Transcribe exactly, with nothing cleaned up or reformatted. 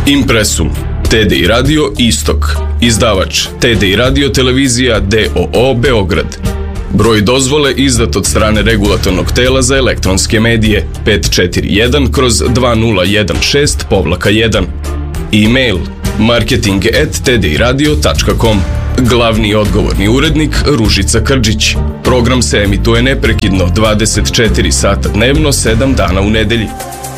Impresum, T D I Radio Istok, izdavač T D I Radio Televizija D O O Beograd. Broj dozvole izdat od strane Regulatornog tela za elektronske medije pet četiri jedan kroz dva nula jedan šest jedan. E-mail marketing at t d i radio tačka com. Glavni i odgovorni urednik Ružica Krđić. Program se emituje neprekidno dvadeset četiri sata dnevno, sedam dana u nedelji.